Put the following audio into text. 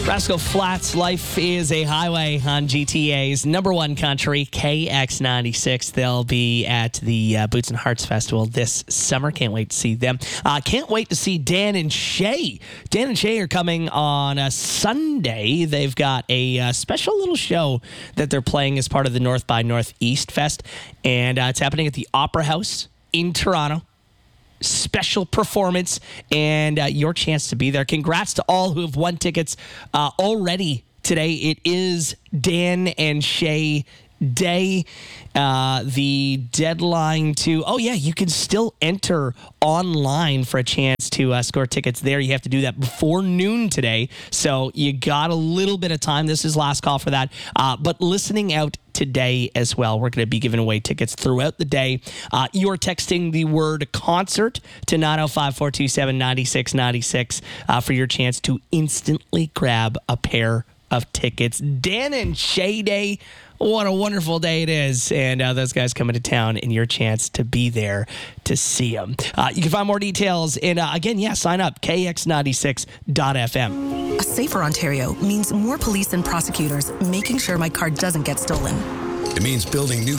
Rascal Flatts, Life is a Highway on GTA's number one country, KX96. They'll be at the Boots and Hearts Festival this summer. Can't wait to see them. Can't wait to see Dan and Shay. Dan and Shay are coming on a Sunday. They've got a special little show that they're playing as part of the North by Northeast Fest, and it's happening at the Opera House in Toronto. Special performance and your chance to be there. Congrats to all who have won tickets already today. It is Dan and Shay Day. The deadline to, you can still enter online for a chance to score tickets there. You have to do that before noon today. So you got a little bit of time. This is last call for that. But listening out today as well, we're going to be giving away tickets throughout the day. You're texting the word concert to 905-427-9696 for your chance to instantly grab a pair of tickets. Dan and Shay Day. What a wonderful day it is. And those guys coming to town and your chance to be there to see them. You can find more details. And again, sign up, kx96.fm. A safer Ontario means more police and prosecutors making sure my car doesn't get stolen. It means building new